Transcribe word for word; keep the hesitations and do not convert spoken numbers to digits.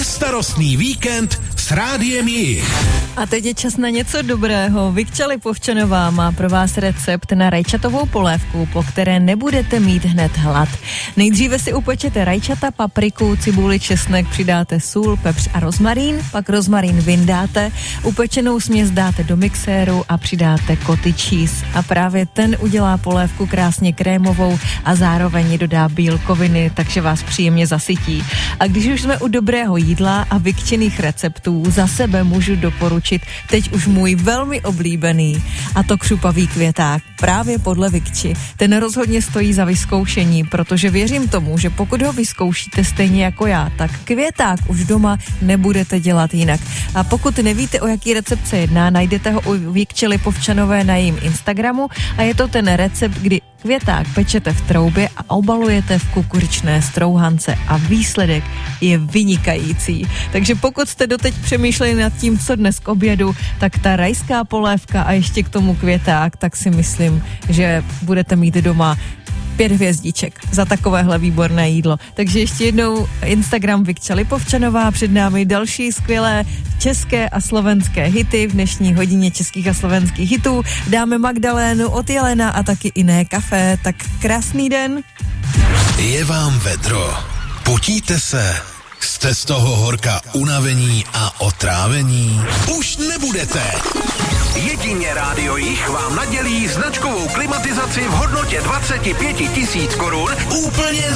Bezstarostný víkend s Rádiem Jich. A teď je čas na něco dobrého. Vikča Lipovčanová má pro vás recept na rajčatovou polévku, po které nebudete mít hned hlad. Nejdříve si upečete rajčata, papriku, cibuli, česnek, přidáte sůl, pepř a rozmarín, pak rozmarín vyndáte, upečenou směs dáte do mixéru a přidáte cottage cheese. A právě ten udělá polévku krásně krémovou a zároveň dodá bílkoviny, takže vás příjemně zasytí. A když už jsme u dobrého jídla a vikčených receptů, za sebe můžu doporučit teď už můj velmi oblíbený, a to křupavý květák, právě podle Vikči. Ten rozhodně stojí za vyzkoušení, protože věřím tomu, že pokud ho vyzkoušíte stejně jako já, tak květák už doma nebudete dělat jinak. A pokud nevíte, o jaký recept se jedná, najdete ho u Vikči Lipovčanové na jejím Instagramu a je to ten recept, kdy květák pečete v troubě a obalujete v kukuřičné strouhance a výsledek je vynikající. Takže pokud jste doteď přemýšleli nad tím, co dnes k obědu, tak ta rajská polévka a ještě k tomu květák, tak si myslím, že budete mít doma pět hvězdiček za takovéhle výborné jídlo. Takže ještě jednou Instagram Vikča Lipovčanová, před námi další skvělé české a slovenské hity v dnešní hodině českých a slovenských hitů. Dáme Magdalénu od Jelena a taky Iné kafe. Tak krásný den. Je vám vedro. Potíte se. Jste z toho horka unavení a otrávení? Už nebudete. Jedině Rádio Jich vám nadělí značkovou klimatizaci v hodnotě dvacet pět tisíc korun úplně